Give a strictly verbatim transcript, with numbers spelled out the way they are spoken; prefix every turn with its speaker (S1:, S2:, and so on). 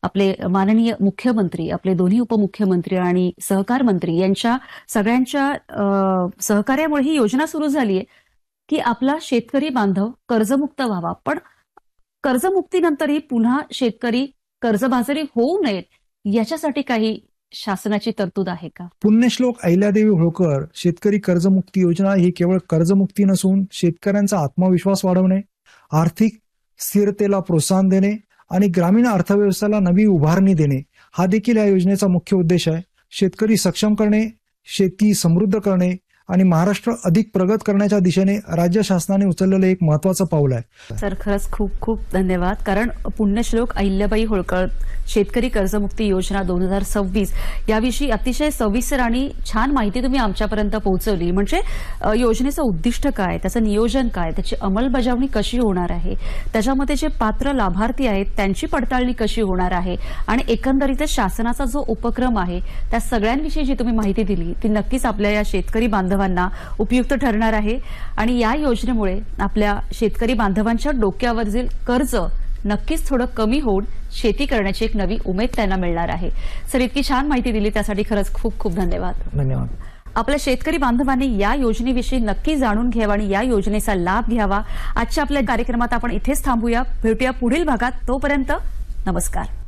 S1: आपले माननीय मुख्यमंत्री, आपले दोन्ही उपमुख्यमंत्री आणि सहकार मंत्री यांच्या सगळ्यांच्या सहकार्यामुळे ही योजना सुरू झाली आहे की आपला शेतकरी बांधव कर्जमुक्त व्हावा. पण कर्जमुक्तीनंतरही पुन्हा शेतकरी कर्जबाजारी होऊ नयेत याच्यासाठी काही शासनाची तरतूद आहे का?
S2: पुण्यश्लोक अहिल्यादेवी होळकर शेतकरी कर्जमुक्ती योजना ही केवळ कर्जमुक्ती नसून शेतकऱ्यांचा आत्मविश्वास वाढवणे, आर्थिक स्थिरतेला प्रोत्साहन देणे आणि ग्रामीण अर्थव्यवस्थेला नवी उभारणी देणे हा देखील या योजनेचा मुख्य उद्देश आहे. शेतकरी सक्षम करणे, शेती समृद्ध करणे आणि महाराष्ट्र अधिक प्रगत करण्याच्या दिशेने राज्य शासनाने उचललेलं एक महत्वाचं पाऊल आहे.
S1: सर, खरंच खूप खूप धन्यवाद. कारण पुण्यश्लोक अहिल्याबाई होळकर शेतकरी कर्जमुक्ती योजना दोन हजार सव्वीस याविषयी अतिशय सविस्तर आणि छान माहिती तुम्ही आमच्यापर्यंत पोहोचवली. म्हणजे योजनेचं उद्दिष्ट काय, त्याचं नियोजन काय, त्याची अंमलबजावणी कशी होणार आहे, त्याच्यामध्ये जे पात्र लाभार्थी आहेत त्यांची पडताळणी कशी होणार आहे आणि एकंदरीतच शासनाचा जो उपक्रम आहे त्या सगळ्यांविषयी जी तुम्ही माहिती दिली ती नक्कीच आपल्या या शेतकरी बांधवांना उपयुक्त ठरणार आहे. आणि या योजनेमुळे आपल्या शेतकरी बांधवांच्या डोक्यावरील कर्ज नक्कीच थोडं कमी होऊन शेती करण्याची एक नवी उमेद त्यांना मिळणार आहे. सर, इतकी छान माहिती दिली त्यासाठी खरंच खूप खूप धन्यवाद.
S2: धन्यवाद.
S1: आपल्या शेतकरी बांधवांनी या योजनेविषयी नक्की जाणून घ्यावा आणि या योजनेचा लाभ घ्यावा. आजच्या आपल्या कार्यक्रमात आपण इथेच थांबूया. भेटूया पुढील भागात. तोपर्यंत नमस्कार.